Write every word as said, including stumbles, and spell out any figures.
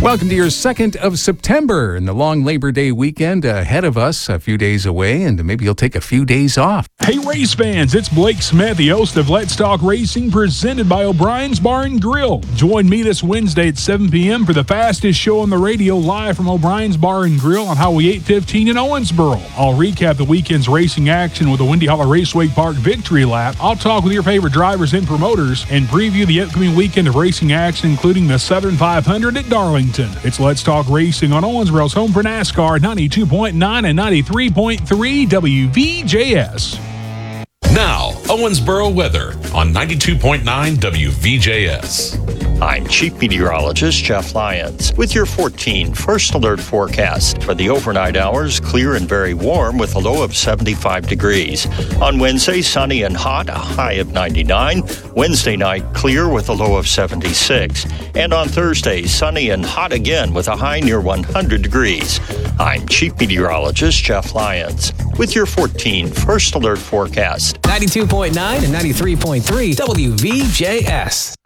Welcome to your second of September and the long Labor Day weekend ahead of us, a few days away, and maybe you'll take a few days off. Hey race fans, it's Blake Smith, the host of Let's Talk Racing, presented by O'Brien's Bar and Grill. Join me this Wednesday at seven p.m. for the fastest show on the radio, live from O'Brien's Bar and Grill on Highway eight fifteen in Owensboro. I'll recap the weekend's racing action with the Windy Holler Raceway Park Victory Lap. I'll talk with your favorite drivers and promoters and preview the upcoming weekend of racing action, including the Southern five hundred at Darlington. It's Let's Talk Racing on Owensboro's home for NASCAR, ninety-two point nine and ninety-three point three W V J S. Now, Owensboro weather on ninety-two point nine W V J S. I'm Chief Meteorologist Jeff Lyons with your fourteen First Alert forecast. For the overnight hours, clear and very warm with a low of seventy-five degrees. On Wednesday, sunny and hot, a high of ninety-nine. Wednesday night, clear with a low of seventy-six. And on Thursday, sunny and hot again with a high near one hundred degrees. I'm Chief Meteorologist Jeff Lyons with your fourteen First Alert forecast. ninety-two point nine and ninety-three point three W V J S.